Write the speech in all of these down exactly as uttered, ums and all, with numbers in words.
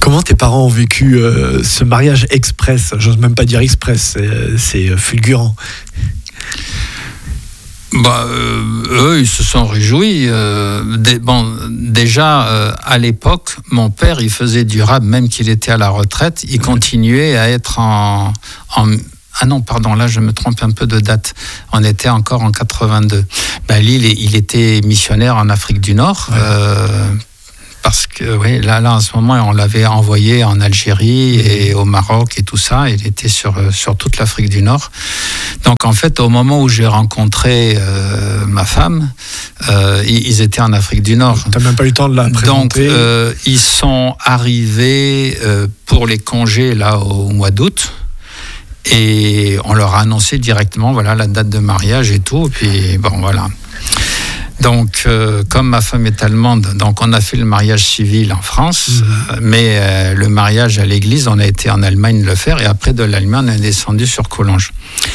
Comment tes parents ont vécu euh, ce mariage express? J'ose même pas dire express, c'est, c'est fulgurant. Bah, euh, eux, ils se sont réjouis. Euh, des, bon, déjà, euh, à l'époque, mon père, il faisait du rap, même qu'il était à la retraite. Il continuait à être en... en ah non, pardon, là, je me trompe un peu de date. On était encore en quatre-vingt-deux. Ben, lui, il, il était missionnaire en Afrique du Nord. Ouais. Euh, Parce que oui, là, là, en ce moment, on l'avait envoyé en Algérie et au Maroc et tout ça. Il était sur, sur toute l'Afrique du Nord. Donc, en fait, au moment où j'ai rencontré euh, ma femme, euh, ils étaient en Afrique du Nord. Tu n'as même pas eu le temps de la présenter. Donc, euh, ils sont arrivés euh, pour les congés là au mois d'août. Et on leur a annoncé directement voilà, la date de mariage et tout. Et puis, bon, voilà. Donc, euh, comme ma femme est allemande, donc on a fait le mariage civil en France, mmh. mais euh, le mariage à l'église, on a été en Allemagne le faire, et après de l'Allemagne, on est descendu sur Collonges.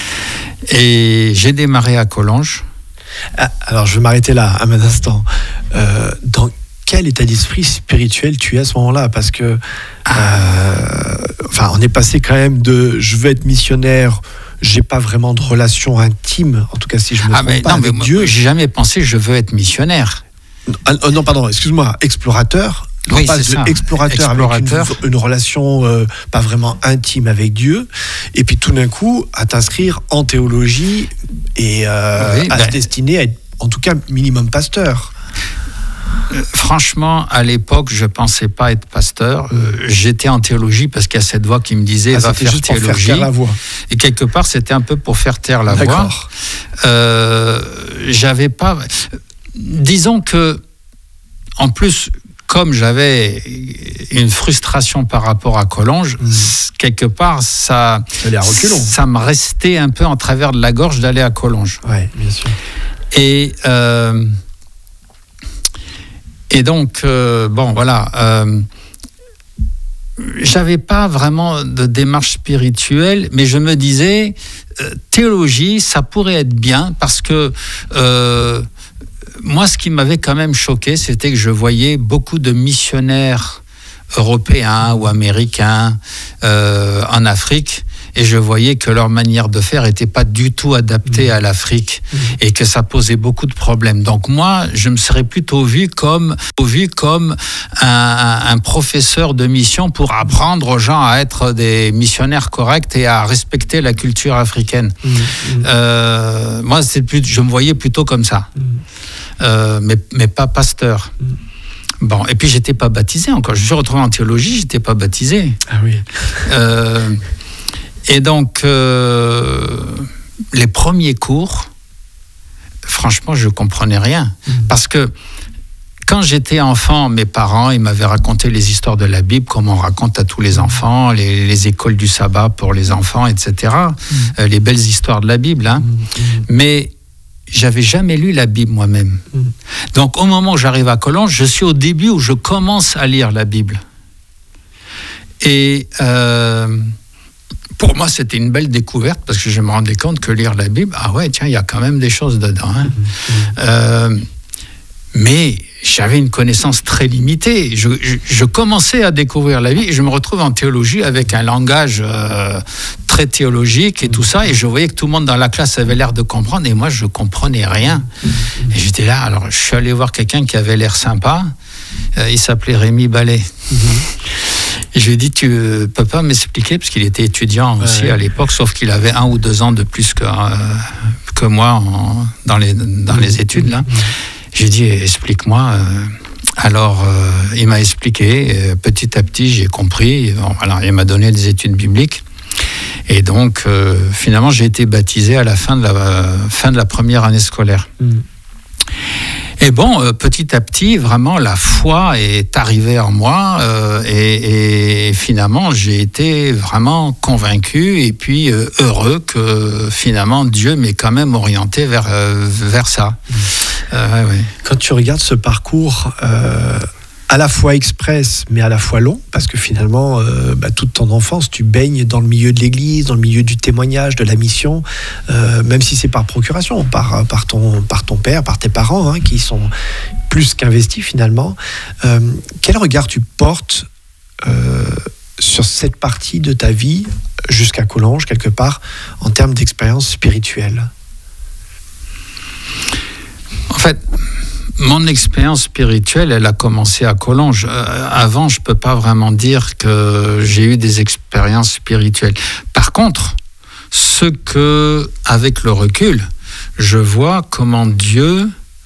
Et j'ai démarré à Collonges. Ah, alors, je vais m'arrêter là un instant. Euh, dans quel état d'esprit spirituel tu es à ce moment-là? Parce que, euh, enfin, on est passé quand même de « je veux être missionnaire », j'ai pas vraiment de relation intime, en tout cas si je me trompe ah mais pas non, avec mais Dieu. Moi, j'ai jamais pensé je veux être missionnaire. Ah, oh non, pardon, excuse-moi, explorateur. Non, oui, pas c'est ça. Explorateur, explorateur avec une, une relation euh, pas vraiment intime avec Dieu, et puis tout d'un coup à t'inscrire en théologie et euh, oui, à ben... se destiner à être, en tout cas, minimum pasteur. Franchement, à l'époque, je pensais pas être pasteur. Euh, j'étais en théologie parce qu'il y a cette voix qui me disait ah, va faire juste théologie. Pour faire taire la voix. Et quelque part, c'était un peu pour faire taire la D'accord. voix. Euh, j'avais pas. Disons que, en plus, comme j'avais une frustration par rapport à Collonges, mmh. quelque part, ça, ça me restait un peu en travers de la gorge d'aller à Collonges. Ouais, bien sûr. Et euh, Et donc, euh, bon, voilà, euh, j'avais pas vraiment de démarche spirituelle, mais je me disais, euh, théologie, ça pourrait être bien, parce que euh, moi, ce qui m'avait quand même choqué, c'était que je voyais beaucoup de missionnaires européens ou américains euh, en Afrique, et je voyais que leur manière de faire n'était pas du tout adaptée mmh. à l'Afrique mmh. et que ça posait beaucoup de problèmes. Donc moi, je me serais plutôt vu comme, vu comme un, un professeur de mission pour apprendre aux gens à être des missionnaires corrects et à respecter la culture africaine. Mmh. Euh, moi, c'est plus, je me voyais plutôt comme ça, mmh. euh, mais, mais pas pasteur. Mmh. Bon, et puis j'étais pas baptisé encore. Je me suis retrouvé en théologie, j'étais pas baptisé. Ah oui. Euh, Et donc, euh, les premiers cours, franchement, je ne comprenais rien. Mmh. Parce que quand j'étais enfant, mes parents, ils m'avaient raconté les histoires de la Bible, comme on raconte à tous les enfants, les, les écoles du sabbat pour les enfants, et cetera. Mmh. Euh, les belles histoires de la Bible. Hein. Mmh. Mais je n'avais jamais lu la Bible moi-même. Mmh. Donc, au moment où j'arrive à Collonges, je suis au début où je commence à lire la Bible. Et... Euh, Pour moi, c'était une belle découverte parce que je me rendais compte que lire la Bible, ah ouais, tiens, il y a quand même des choses dedans. Hein. Mmh. Euh, mais j'avais une connaissance très limitée. Je, je, je commençais à découvrir la Bible et je me retrouve en théologie avec un langage euh, très théologique et tout ça. Et je voyais que tout le monde dans la classe avait l'air de comprendre et moi, je ne comprenais rien. Et j'étais là, alors je suis allé voir quelqu'un qui avait l'air sympa. Euh, il s'appelait Rémi Ballet. Mmh. Et je lui ai dit, tu ne peux pas m'expliquer, parce qu'il était étudiant aussi ouais. à l'époque, sauf qu'il avait un ou deux ans de plus que, euh, que moi en, dans, les, dans les études. Là. J'ai dit, explique-moi. Alors, euh, il m'a expliqué. Et petit à petit, j'ai compris. Bon, alors, il m'a donné des études bibliques. Et donc, euh, finalement, j'ai été baptisé à la fin de la, euh, fin de la première année scolaire. Mm. Et bon, euh, petit à petit, vraiment, la foi est arrivée en moi euh, et, et finalement, j'ai été vraiment convaincu et puis euh, heureux que finalement, Dieu m'ait quand même orienté vers, euh, vers ça. Mmh. Euh, ouais, ouais. Quand tu regardes ce parcours euh, à la fois express, mais à la fois long, parce que finalement, euh, bah, toute ton enfance, tu baignes dans le milieu de l'église, dans le milieu du témoignage, de la mission, euh, même si c'est par procuration, par, par, ton, par ton père, par tes parents, hein, qui sont plus qu'investis finalement. Euh, quel regard tu portes euh, sur cette partie de ta vie jusqu'à Collonges, quelque part, en termes d'expérience spirituelle? En fait, mon expérience spirituelle, elle a commencé à Collonges. Euh, avant, je ne peux pas vraiment dire que j'ai eu des expériences spirituelles. Par contre, ce que, avec le recul, je vois comment Dieu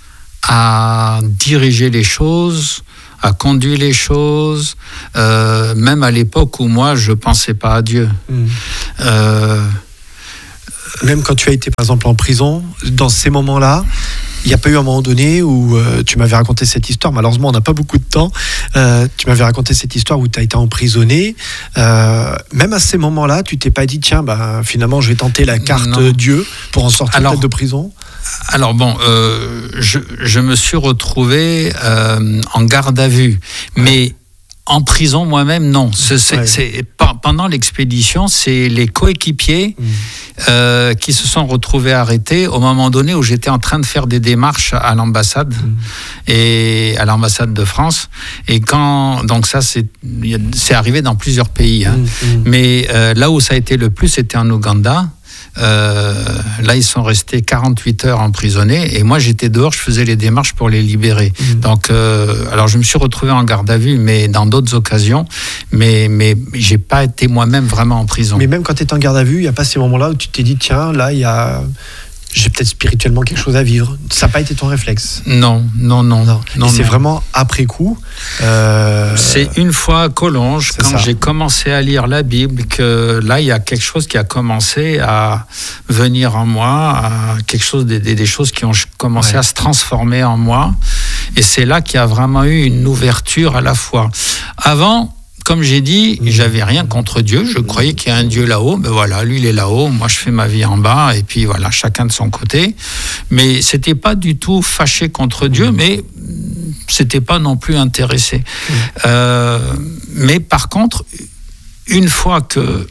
a dirigé les choses, a conduit les choses, euh, même à l'époque où moi, je ne pensais pas à Dieu. Mmh. Euh, même quand tu as été, par exemple, en prison, dans ces moments-là, il n'y a pas eu un moment donné où euh, tu m'avais raconté cette histoire, malheureusement on n'a pas beaucoup de temps, euh, tu m'avais raconté cette histoire où tu as été emprisonné, euh, même à ces moments-là, tu t'es pas dit tiens, bah, finalement je vais tenter la carte non. Dieu pour en sortir alors, peut-être de prison? Alors bon, euh, je, je me suis retrouvé euh, en garde à vue, ouais. mais en prison moi-même, non. C'est, c'est, ouais. c'est, pendant l'expédition, c'est les coéquipiers mmh. euh, qui se sont retrouvés arrêtés au moment donné où j'étais en train de faire des démarches à l'ambassade mmh. et à l'ambassade de France. Et quand donc ça, c'est, c'est arrivé dans plusieurs pays. Hein. Mmh. Mais euh, là où ça a été le plus, c'était en Ouganda. Euh, là, ils sont restés quarante-huit heures emprisonnés et moi, j'étais dehors, je faisais les démarches pour les libérer. Mmh. Donc, euh, alors, je me suis retrouvé en garde à vue, mais dans d'autres occasions, mais mais j'ai pas été moi-même vraiment en prison. Mais même quand tu étais en garde à vue, il y a pas ces moments-là où tu t'es dit tiens, là, il y a j'ai peut-être spirituellement quelque chose à vivre. Ça n'a pas été ton réflexe? Non, non, non. non. non Et c'est non. vraiment après coup euh... C'est une fois à Collonges, c'est quand ça. J'ai commencé à lire la Bible, que là, il y a quelque chose qui a commencé à venir en moi, à quelque chose, des, des choses qui ont commencé ouais. à se transformer en moi. Et c'est là qu'il y a vraiment eu une ouverture à la foi. Avant, comme j'ai dit, j'avais rien contre Dieu. Je croyais qu'il y a un Dieu là-haut. Ben voilà, lui, il est là-haut. Moi, je fais ma vie en bas. Et puis voilà, chacun de son côté. Mais c'était pas du tout fâché contre Dieu, mais c'était pas non plus intéressé. Mmh. Euh, mais par contre, une fois que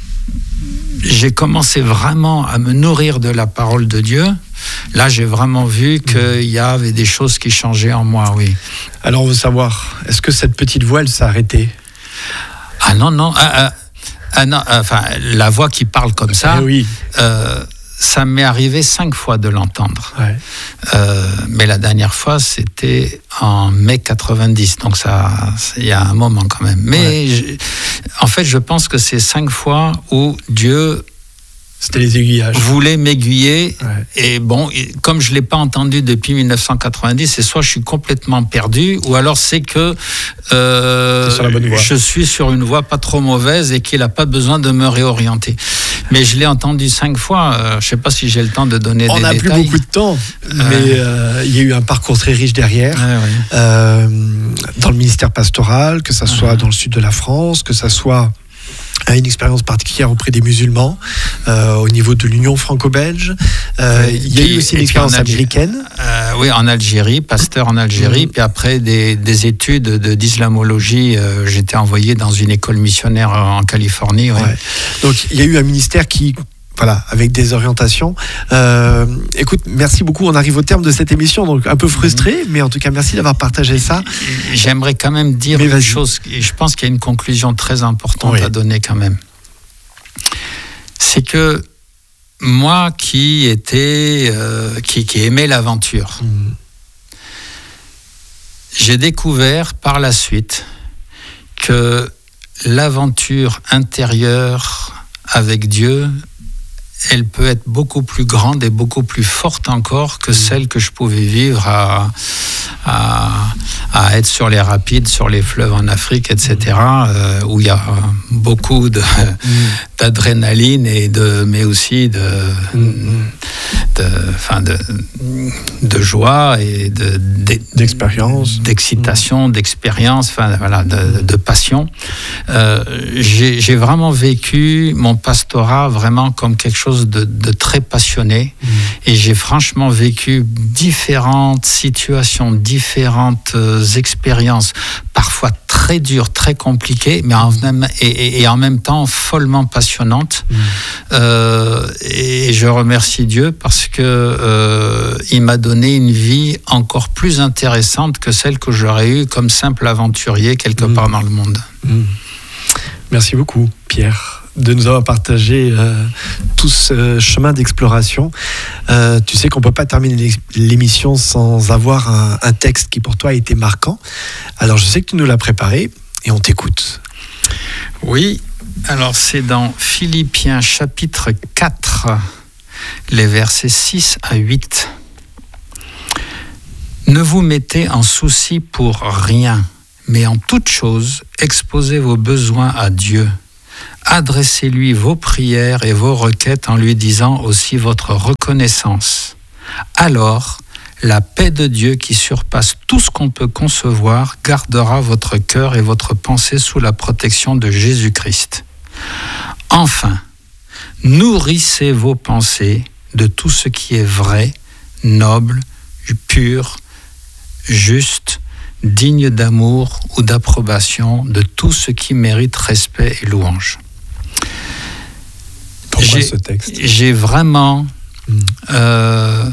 j'ai commencé vraiment à me nourrir de la parole de Dieu, là, j'ai vraiment vu qu'il y avait des choses qui changeaient en moi, oui. Alors, on veut savoir, est-ce que cette petite voix, elle s'est arrêtée? Ah non, non. Ah, ah, ah, non enfin, la voix qui parle comme ça, eh oui. euh, ça m'est arrivé cinq fois de l'entendre. Ouais. Euh, mais la dernière fois, c'était en mai quatre-vingt-dix. Donc, ça, il y a un moment quand même. Mais ouais. je, en fait, je pense que c'est cinq fois où Dieu... C'était les aiguillages. Voulait m'aiguiller. Ouais. Et bon, comme je ne l'ai pas entendu depuis dix-neuf cent quatre-vingt-dix, c'est soit je suis complètement perdu, ou alors c'est que euh, sur la bonne voie. Je suis sur une voie pas trop mauvaise et qu'il n'a pas besoin de me réorienter. Mais je l'ai entendu cinq fois. Euh, je ne sais pas si j'ai le temps de donner On des détails. On n'a plus beaucoup de temps, mais euh, il y a eu un parcours très riche derrière. Ouais, ouais. Euh, dans le ministère pastoral, que ça soit ouais. dans le sud de la France, que ça soit... une expérience particulière auprès des musulmans, euh, au niveau de l'Union franco-belge. Euh, oui, il y a eu aussi une expérience Algérie, américaine. Euh, oui, en Algérie, pasteur en Algérie. Mmh. Puis après des, des études de, d'islamologie, euh, j'étais envoyé dans une école missionnaire en Californie. Ouais. Ouais. Donc il y a eu un ministère qui... Voilà, avec des orientations. Euh, écoute, merci beaucoup. On arrive au terme de cette émission, donc un peu frustré, mmh. mais en tout cas, merci d'avoir partagé ça. J'aimerais quand même dire mais une vas-y. chose, et je pense qu'il y a une conclusion très importante oui. à donner quand même. C'est que moi qui étais, euh, qui, qui aimais l'aventure, mmh. j'ai découvert par la suite que l'aventure intérieure avec Dieu, elle peut être beaucoup plus grande et beaucoup plus forte encore que celle que je pouvais vivre à, à, à être sur les rapides, sur les fleuves en Afrique, et cetera, euh, où il y a beaucoup de, d'adrénaline, et de, mais aussi de, de, enfin de, de joie et de, de, d'expérience, d'excitation, d'expérience, enfin, voilà, de, de passion. Euh, j'ai, j'ai vraiment vécu mon pastorat vraiment comme quelque chose De, de très passionné, mmh. et j'ai franchement vécu différentes situations, différentes euh, expériences, parfois très dures, très compliquées, mais en même, et, et, et en même temps follement passionnantes. Mmh. Euh, et je remercie Dieu parce que euh, il m'a donné une vie encore plus intéressante que celle que j'aurais eue comme simple aventurier quelque mmh. part dans le monde. Mmh. Merci beaucoup, Pierre, de nous avoir partagé euh, tout ce chemin d'exploration. Euh, tu sais qu'on ne peut pas terminer l'émission sans avoir un, un texte qui pour toi a été marquant. Alors je sais que tu nous l'as préparé et on t'écoute. Oui, alors c'est dans Philippiens chapitre quatre, les versets six à huit. Ne vous mettez en souci pour rien, mais en toute chose, exposez vos besoins à Dieu. Adressez-lui vos prières et vos requêtes en lui disant aussi votre reconnaissance. Alors, la paix de Dieu qui surpasse tout ce qu'on peut concevoir gardera votre cœur et votre pensée sous la protection de Jésus-Christ. Enfin, nourrissez vos pensées de tout ce qui est vrai, noble, pur, juste, digne d'amour ou d'approbation, de tout ce qui mérite respect et louange. Pourquoi j'ai, ce texte ? J'ai vraiment mmh. euh,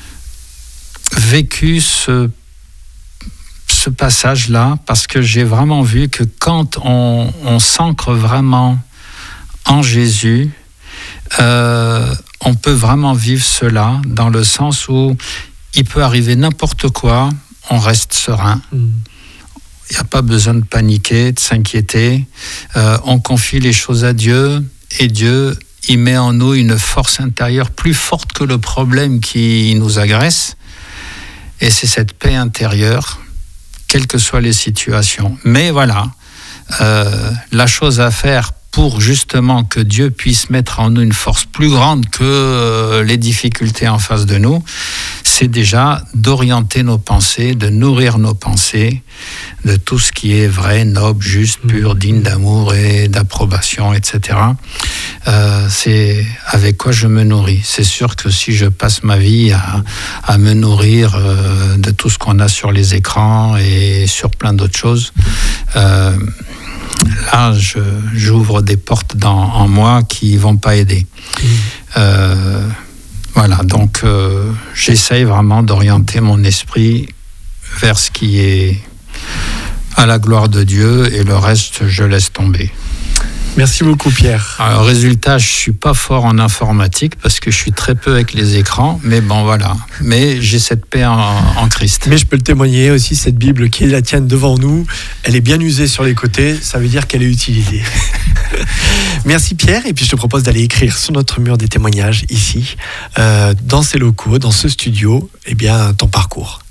vécu ce, ce passage-là parce que j'ai vraiment vu que quand on, on s'ancre vraiment en Jésus, euh, on peut vraiment vivre cela dans le sens où il peut arriver n'importe quoi, on reste serein. Mmh. Il n'y a pas besoin de paniquer, de s'inquiéter. Euh, on confie les choses à Dieu et Dieu, il met en nous une force intérieure plus forte que le problème qui nous agresse. Et c'est cette paix intérieure, quelles que soient les situations. Mais voilà, euh, la chose à faire pour justement que Dieu puisse mettre en nous une force plus grande que euh, les difficultés en face de nous, c'est déjà d'orienter nos pensées, de nourrir nos pensées de tout ce qui est vrai, noble, juste, pur, digne d'amour et d'approbation, et cetera. Euh, c'est avec quoi je me nourris. C'est sûr que si je passe ma vie à, à me nourrir euh, de tout ce qu'on a sur les écrans et sur plein d'autres choses, euh, là, je, j'ouvre des portes dans, en moi qui ne vont pas aider. Euh, voilà, donc euh, j'essaye vraiment d'orienter mon esprit vers ce qui est à la gloire de Dieu et le reste, je laisse tomber. Merci beaucoup, Pierre. Alors, résultat, je ne suis pas fort en informatique parce que je suis très peu avec les écrans, mais bon, voilà. Mais j'ai cette paix en, en Christ. Mais je peux le témoigner aussi, cette Bible qui est la tienne devant nous, elle est bien usée sur les côtés, ça veut dire qu'elle est utilisée. Merci, Pierre, et puis je te propose d'aller écrire sur notre mur des témoignages ici, euh, dans ces locaux, dans ce studio, eh bien, ton parcours.